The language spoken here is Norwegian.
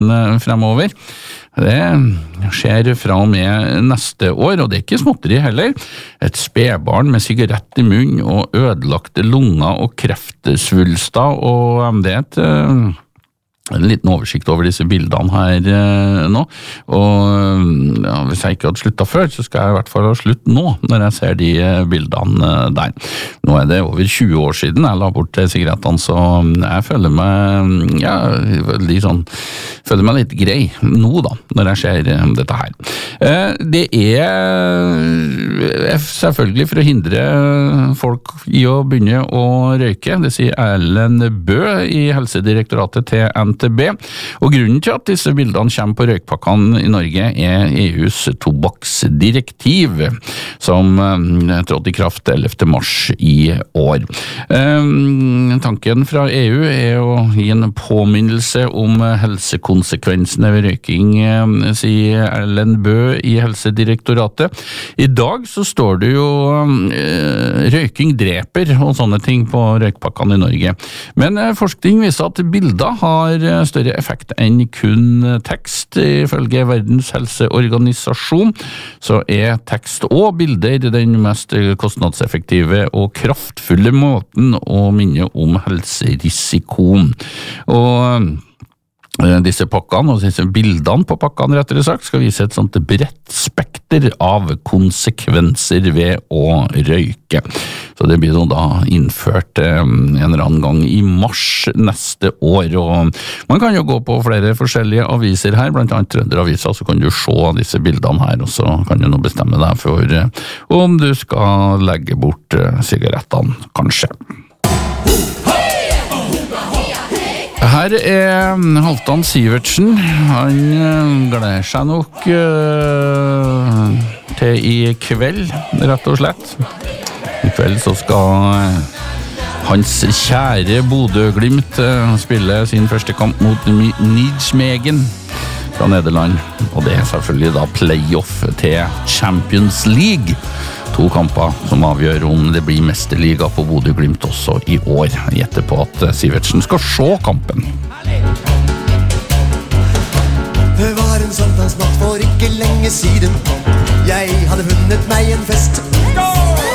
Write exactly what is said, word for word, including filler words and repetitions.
sigaretten fremover. Det skjer fra og med neste år, og det er ikke småtteri heller. Et spedbarn med sigarett i munn og ødelagte lunger og kreftsvulster, og det er et en liten oversikt over disse bildene her eh, nå, og ja, hvis jeg ikke hadde sluttet før, så skal jeg i hvert fall ha slutt nå, når jeg ser de eh, bildene eh, der. Nå er det over tjue år siden jeg la bort sigarettene, så jeg føler meg, ja, veldig sånn, føler meg litt grei nå da, når jeg ser eh, dette her. Eh, det er selvfølgelig for å hindre folk i å begynne å røyke, det sier Erlend Bø i Helsedirektoratet til N T B, og grunnen til at disse bildene kommer på røykpakkene i Norge er E U's tobakksdirektiv, som trådte i kraft ellevte mars i år. Tanken fra E U er å gi en påminnelse om helsekonsekvensene ved røyking, sier Erlend Bø i Helsedirektoratet. I dag så står det jo røyking dreper og sånne ting på røykpakkene i Norge, men forskning viser at bilder har større effekt enn kun tekst. Ifølge Verdens helseorganisasjon så er tekst og bilder den mest kostnadseffektive og kraftfulle måten å minne om helserisikoen. Og disse pakkene, og disse bildene på pakkene rettere sagt, skal vise et sånt bredt spekter av konsekvenser ved å røyke. Så det blir da innført en eller annen gang i mars neste år, og man kan jo gå på flere forskjellige aviser her, blant annet Trønderaviser, så kan du se disse bildene her, og så kan du nå bestemme deg for om du skal legge bort sigarettene, kanskje. Her er Halvdan Sivertsen. Han gleder seg nok uh, til i kveld, rett og slett. I kveld så skal hans kjære Bodø-Glimt uh, spille sin første kamp mot Nijmegen fra Nederland. Og det er selvfølgelig da playoff til Champions League. To kamper som avgjør om det blir mesterliga på Bodø-Glimt også i år. Jeg gjetter på at Sivertsen skal se kampen. Det var en søndagsnatt for ikke lenge siden. Jeg hadde vunnet meg en fest. Go!